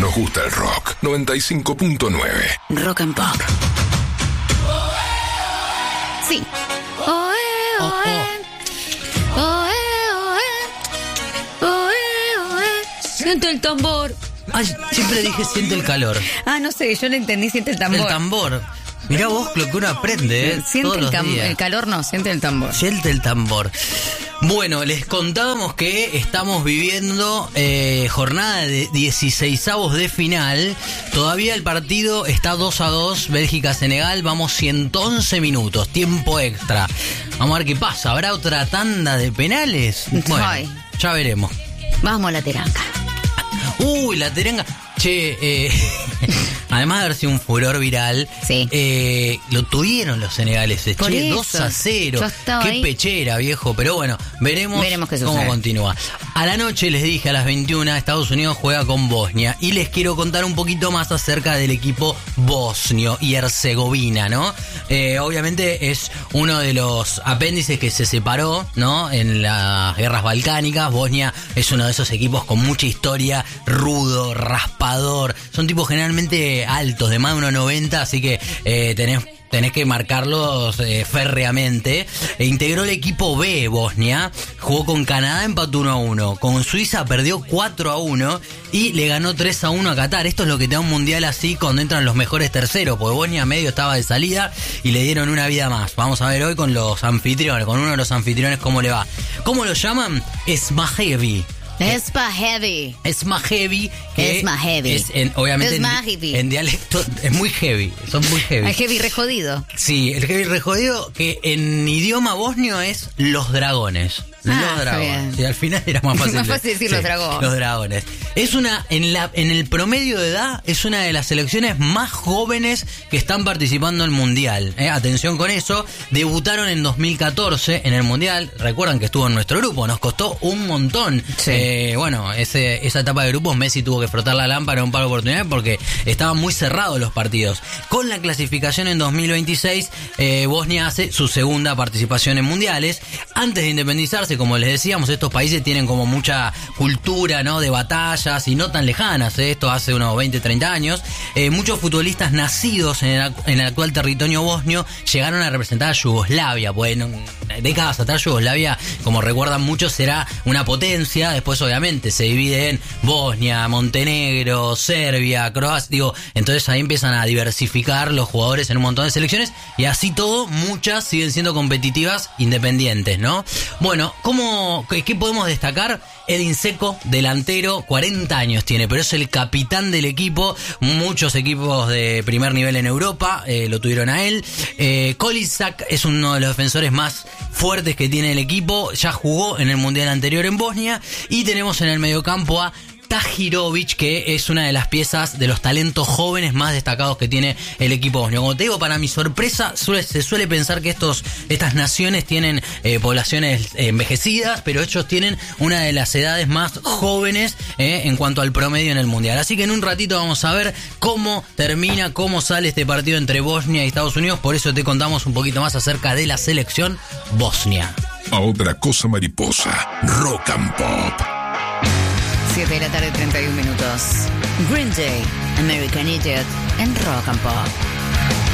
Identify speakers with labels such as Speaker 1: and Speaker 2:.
Speaker 1: Nos gusta el rock. 95.9.
Speaker 2: Rock and Pop. Sí. Siento el tambor.
Speaker 3: Ay, siempre dije siente el calor.
Speaker 2: No sé, yo le entendí, siente el tambor.
Speaker 3: El tambor. Mirá vos lo que uno aprende,
Speaker 2: Siente
Speaker 3: todos los días.
Speaker 2: el calor, no, siente el tambor.
Speaker 3: Siente el tambor. Bueno, les contábamos que estamos viviendo jornada de 16avos de final. Todavía el partido está 2-2, Bélgica-Senegal. Vamos 111 minutos, tiempo extra. Vamos a ver qué pasa. ¿Habrá otra tanda de penales? Bueno, ya veremos.
Speaker 2: Vamos a la teranga.
Speaker 3: Uy, la teranga. Che, además de haber sido un furor viral,
Speaker 2: sí.
Speaker 3: Lo tuvieron los senegaleses.
Speaker 2: Por
Speaker 3: che,
Speaker 2: eso.
Speaker 3: 2-0. Qué
Speaker 2: ahí.
Speaker 3: Pechera, viejo. Pero bueno, veremos
Speaker 2: qué
Speaker 3: cómo
Speaker 2: sucede.
Speaker 3: continúa. A la noche les dije a las 21, Estados Unidos juega con Bosnia. Y les quiero contar un poquito más acerca del equipo bosnio y Herzegovina, ¿no? Obviamente es uno de los apéndices que se separó, ¿no? En las guerras balcánicas. Bosnia es uno de esos equipos con mucha historia, rudo, raspador. Son tipos generalmente altos, de más de 1,90, así que tenés que marcarlos férreamente. Integró el equipo B Bosnia, jugó con Canadá, empató 1-1, con Suiza perdió 4-1 y le ganó 3-1 a Qatar. Esto es lo que te da un mundial así cuando entran los mejores terceros, porque Bosnia medio estaba de salida y le dieron una vida más. Vamos a ver hoy con los anfitriones, con uno de los anfitriones cómo le va. ¿Cómo lo llaman? Esmajevi.
Speaker 2: Esmajevi.
Speaker 3: Esmajevi.
Speaker 2: Esmajevi.
Speaker 3: Obviamente
Speaker 2: Esmajevi.
Speaker 3: en dialecto es muy heavy. Son muy heavy.
Speaker 2: El heavy re jodido.
Speaker 3: Sí, el heavy re jodido, que en idioma bosnio es los dragones. Los dragones. Y al final era más fácil.
Speaker 2: Más fácil decir los dragones.
Speaker 3: Los dragones. Es una, en el promedio de edad, es una de las selecciones más jóvenes que están participando en el mundial. Atención con eso. Debutaron en 2014 en el mundial. Recuerdan que estuvo en nuestro grupo. Nos costó un montón.
Speaker 2: Sí.
Speaker 3: Bueno, esa etapa de grupos, Messi tuvo que frotar la lámpara en un par de oportunidades porque estaban muy cerrados los partidos. Con la clasificación en 2026, Bosnia hace su segunda participación en mundiales. Antes de independizarse, como les decíamos, estos países tienen como mucha cultura, ¿no? De batallas y no tan lejanas, esto hace unos 20, 30 años. Muchos futbolistas nacidos en el actual territorio bosnio llegaron a representar a Yugoslavia. Bueno, décadas atrás Yugoslavia, como recuerdan muchos, era una potencia. Después obviamente se divide en Bosnia, Montenegro, Serbia, Croacia, entonces ahí empiezan a diversificar los jugadores en un montón de selecciones y así todo, muchas siguen siendo competitivas independientes, ¿no? Bueno, ¿qué podemos destacar? Edin Dzeko, delantero, 40 años tiene, pero es el capitán del equipo. Muchos equipos de primer nivel en Europa lo tuvieron a él. Kolizak es uno de los defensores más fuertes que tiene el equipo. Ya jugó en el mundial anterior en Bosnia. Y tenemos en el mediocampo a Tahirovic, que es una de las piezas de los talentos jóvenes más destacados que tiene el equipo bosnio. Como te digo, para mi sorpresa, se suele pensar que estas naciones tienen poblaciones envejecidas, pero ellos tienen una de las edades más jóvenes en cuanto al promedio en el mundial. Así que en un ratito vamos a ver cómo termina, cómo sale este partido entre Bosnia y Estados Unidos. Por eso te contamos un poquito más acerca de la selección bosnia.
Speaker 1: A otra cosa mariposa, Rock and Pop.
Speaker 2: 7 de la tarde, 31 minutos. Green Day, American Idiot, en Rock and Pop.